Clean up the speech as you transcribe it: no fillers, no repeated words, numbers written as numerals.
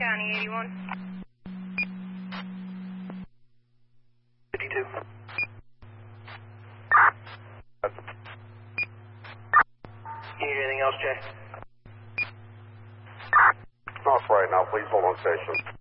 County 81. 52. You need anything else, Jay? Not right now. Please hold on station.